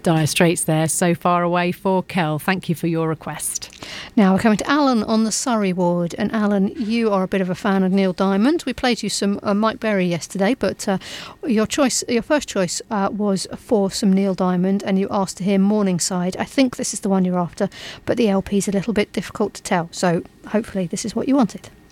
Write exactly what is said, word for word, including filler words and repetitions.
Dire Straits there, So Far Away for Kel. Thank you for your request. Now we're coming to Alan on the Surrey ward. And Alan, you are a bit of a fan of Neil Diamond. We played you some uh, Mike Berry yesterday, but uh, your choice, your first choice uh, was for some Neil Diamond, and you asked to hear Morningside. I think this is the one you're after, but the L P's a little bit difficult to tell, so hopefully this is what you wanted.